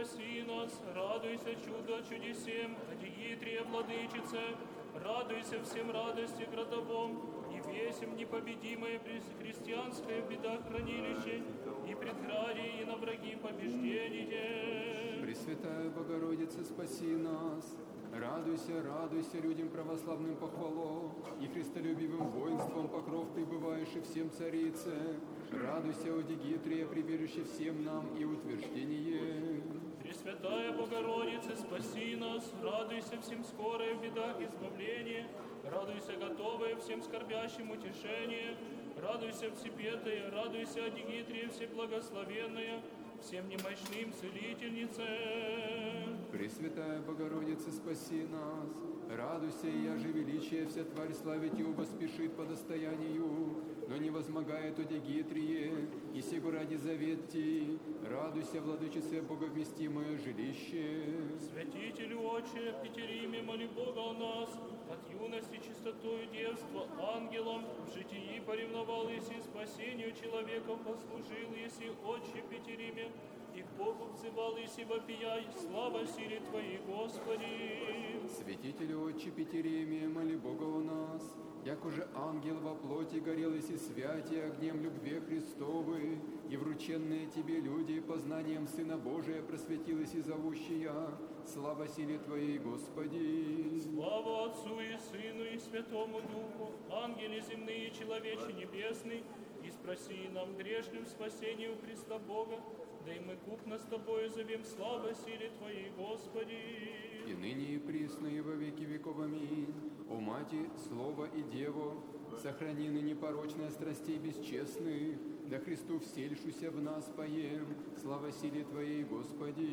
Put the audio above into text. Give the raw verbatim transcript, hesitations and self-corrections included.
спаси нас, радуйся чудо чудесем, Адиитрия владычице, радуйся всем радости градовом, и весим непобедимое христианское в бедах хранилище, и предградие, и на враги побеждение. Пресвятая Богородица, спаси нас. Радуйся, радуйся людям православным похвало, и христолюбивым воинством покров пребываешь и всем царице. Радуйся, о Дигитрия, прибежище всем нам и утверждение. Пресвятая Богородица, спаси нас, радуйся всем скорое в бедах избавление, радуйся, готовое всем скорбящим утешение, радуйся, всепетая, радуйся, Дигитрия, всеблагословенная, всем немощным целительнице. Пресвятая Богородица, спаси нас. Радуйся, и я же величие, вся тварь славить и спешит по достоянию, но не возмогает о Дигитрие, и сего ради заветти. Радуйся, владычице, боговместимое жилище. Святителю Отче, Петериме, моли Бога о нас, от юности чистотою девства, ангелом в житии поревновал, еси спасению человеков послужил, еси Отче Петериме, и к Богу взывал, еси вопияй, слава силе Твоей, Господи. Святителю Отче Петериме, моли Бога о нас, як уже ангел во плоти горел, еси святи огнем любви Христовой, и врученные Тебе люди познанием Сына Божия просветилась и зовущая, слава силе Твоей, Господи. Слава Отцу и Сыну и Святому Духу, ангели земные и человечи небесный, и спроси нам грешным спасению Христа Бога, да и мы купно с Тобою зовем слава силе Твоей, Господи. И ныне и присно и во веки веков. Аминь. О Мати, Слово и Дево, сохрани ныне порочное страстей бесчестных, да Христу всельшуся в нас поем, слава силе Твоей, Господи.